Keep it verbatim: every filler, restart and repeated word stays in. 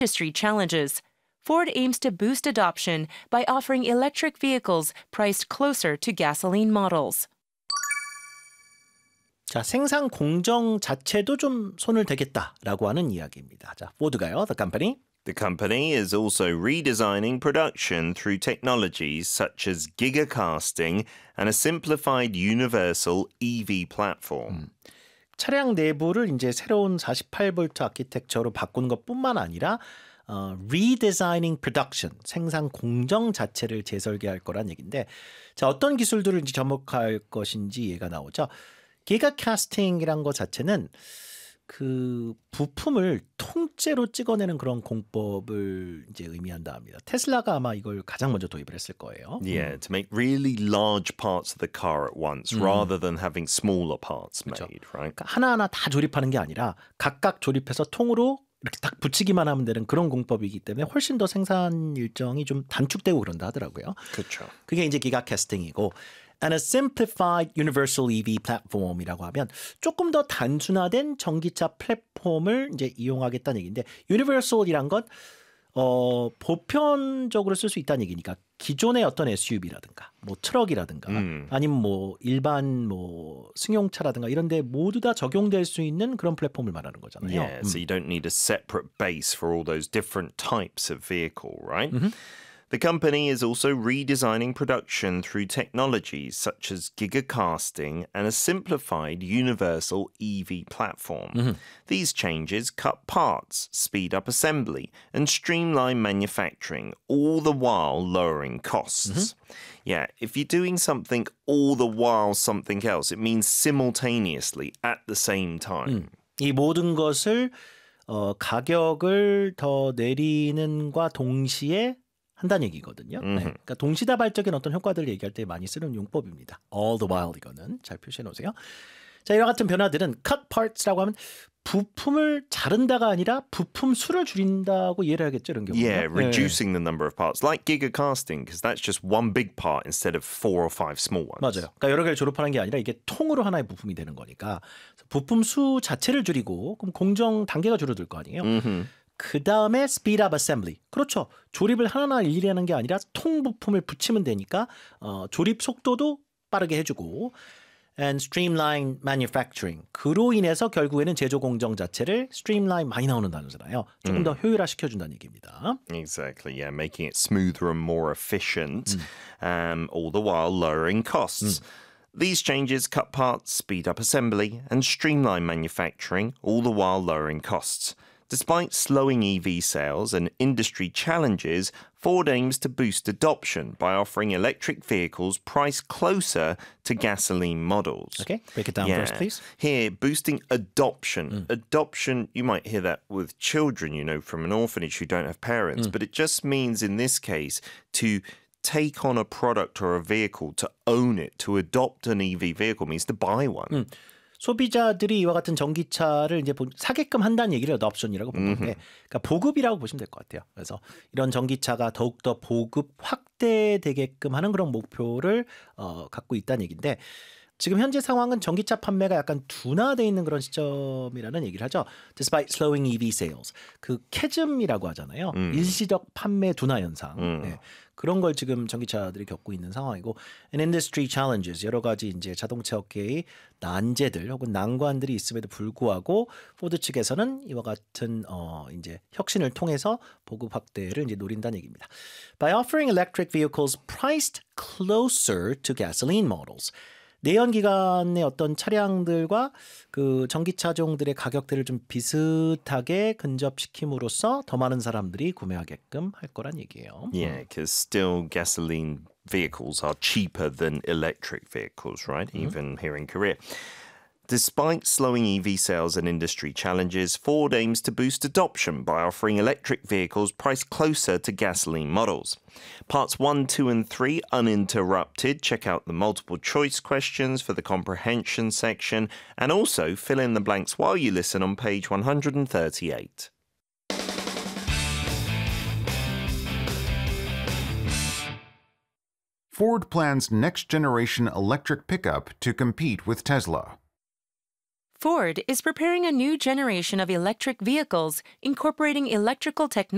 industry challenges. Ford aims to boost adoption by offering electric vehicles priced closer to gasoline models. 자, 생산 공정 자체도 좀 손을 대겠다라고 하는 이야기입니다. 자, 포드가요, the company. The company is also redesigning production through technologies such as gigacasting and a simplified universal E V platform. 음. 차량 내부를 이제 새로운 사십팔 볼트 아키텍처로 바꾸는 것뿐만 아니라 어, redesigning production, 생산 공정 자체를 재설계할 거란 얘기인데, 자, 어떤 기술들을 이제 접목할 것인지 얘가 나오죠. 기가캐스팅이란 것 자체는 그 부품을 통째로 찍어내는 그런 공법을 이제 의미한다 합니다. 테슬라가 아마 이걸 가장 먼저 도입을 했을 거예요. Yeah, to make really large parts of the car at once 음. rather than having smaller parts 그렇죠. made, right? 그러니까 하나하나 다 조립하는 게 아니라 각각 조립해서 통으로 이렇게 딱 붙이기만 하면 되는 그런 공법이기 때문에 훨씬 더 생산 일정이 좀 단축되고 그런다 하더라고요. 그렇죠. 그게 이제 기가캐스팅이고, and a simplified universal E V platform이라고 하면 조금 더 단순화된 전기차 플랫폼을 이제 이용하겠다는 얘기인데, universal이란 건 어, 보편적으로 쓸 수 있다는 얘기니까 기존의 어떤 에스유브이라든가 뭐 트럭이라든가 음. 아니면 뭐 일반 뭐 승용차라든가 이런 데 모두 다 적용될 수 있는 그런 플랫폼을 말하는 거잖아요. Yeah, 음. so you don't need a separate base for all those different types of vehicle, right? Mm-hmm. The company is also redesigning production through technologies such as gigacasting and a simplified universal E V platform. Mm-hmm. These changes cut parts, speed up assembly, and streamline manufacturing, all the while lowering costs. Mm-hmm. Yeah, if you're doing something all the while something else, it means simultaneously at the same time. 음, 이 모든 것을 어, 가격을 더 내리는과 동시에 한다는 얘기거든요. 네. 그러니까 동시다발적인 어떤 효과들을 얘기할 때 많이 쓰는 용법입니다. All the while 이거는 잘 표시해 놓으세요. 자, 이와 같은 변화들은 cut parts라고 하면 부품을 자른다가 아니라 부품 수를 줄인다고 이해를 하겠죠, 이런 경우는. Yeah, reducing the number of parts, like gigacasting, because that's just one big part instead of four or five small ones. 맞아요. 그러니까 여러 개를 조립하는 게 아니라 이게 통으로 하나의 부품이 되는 거니까 부품 수 자체를 줄이고 그럼 공정 단계가 줄어들 거 아니에요. Mm-hmm. 그 다음에 speed up assembly. 그렇죠. 조립을 하나하나 일일이 하는 게 아니라 통 부품을 붙이면 되니까 어, 조립 속도도 빠르게 해주고, and streamline manufacturing. 그로 인해서 결국에는 제조 공정 자체를 streamline, 많이 나오는 단어잖아요. 조금 더 효율화시켜준다는 얘기입니다. Exactly, yeah, making it smoother and more efficient, um, all the while lowering costs. These changes cut parts, speed up assembly, and streamline manufacturing, all the while lowering costs. Despite slowing E V sales and industry challenges, Ford aims to boost adoption by offering electric vehicles priced closer to gasoline models. Okay, break it down Yeah. first, please. Here, boosting adoption. Adoption, you might hear that with children, you know, from an orphanage who don't have parents, but it just means in this case to take on a product or a vehicle, to own it, to adopt an E V vehicle means to buy one. 음. 소비자들이 이와 같은 전기차를 이제 사게끔 한다는 얘기를 어답션이라고 본 건데, 그러니까 보급이라고 보시면 될 것 같아요. 그래서 이런 전기차가 더욱더 보급 확대되게끔 하는 그런 목표를 어, 갖고 있다는 얘기인데, 지금 현재 상황은 전기차 판매가 약간 둔화되어 있는 그런 시점이라는 얘기를 하죠. Despite slowing E V sales. 그 캐즘이라고 하잖아요. 음. 일시적 판매 둔화 현상. 음. 네. 그런 걸 지금 전기차들이 겪고 있는 상황이고, and industry challenges, 여러 가지 이제 자동차 업계의 난제들 혹은 난관들이 있음에도 불구하고 포드 측에서는 이와 같은 어 이제 혁신을 통해서 보급 확대를 이제 노린다는 얘기입니다. By offering electric vehicles priced closer to gasoline models. 내연기관의 어떤 차량들과 그 전기차종들의 가격대를 좀 비슷하게 근접시킴으로써 더 많은 사람들이 구매하게끔 할 거란 얘기예요. Yeah, because still gasoline vehicles are cheaper than electric vehicles, right? Even here in Korea. Despite slowing E V sales and industry challenges, Ford aims to boost adoption by offering electric vehicles priced closer to gasoline models. Parts one, two, and three uninterrupted. Check out the multiple choice questions for the comprehension section, and also fill in the blanks while you listen on page one hundred thirty-eight. Ford plans next-generation electric pickup to compete with Tesla. Ford is preparing a new generation of electric vehicles incorporating electrical technology